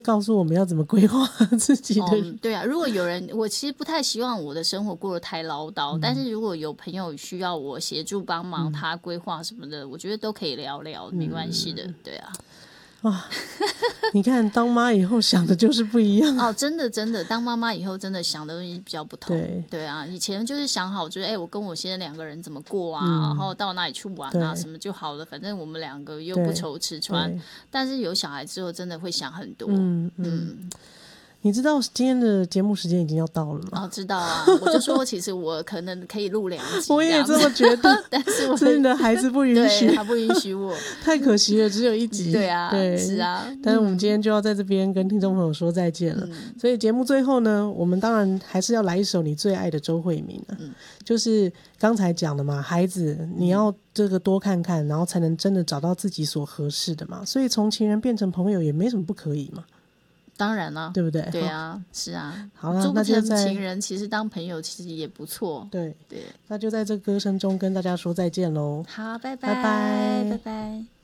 告诉我们要怎么规划自己的对啊，如果有人，我其实不太希望我的生活过得太唠叨，但是如果有朋友需要我协助帮忙他规划什么的，我觉得都可以聊聊，没关系的。对啊， 你看当妈以后想的就是不一样真的真的，当妈妈以后真的想的东西比较不同。对啊，以前就是想好就是我跟我先生2个人怎么过啊，然后到哪里去玩啊什么就好了，反正我们2个又不愁吃穿。但是有小孩之后真的会想很多。 你知道今天的节目时间已经要到了吗？ 知道啊，我就说其实我可能可以录2集， 我也这么觉得， 但是是你的孩子不允许， 对，他不允许我， 太可惜了，只有1集。 对啊， 对， 是啊。 但是我们今天就要在这边跟听众朋友说再见了。所以节目最后呢，我们当然还是要来一首你最爱的周慧敏就是刚才讲的嘛，孩子你要这个多看看，然后才能真的找到自己所合适的嘛。所以从情人变成朋友也没什么不可以嘛。 当然啦， 对不对？ 对啊，是啊。 好了， 做不成那就在情人，其实当朋友其实也不错。 对，那就在这歌声中跟大家说再见喽。 好，拜拜拜， 拜拜。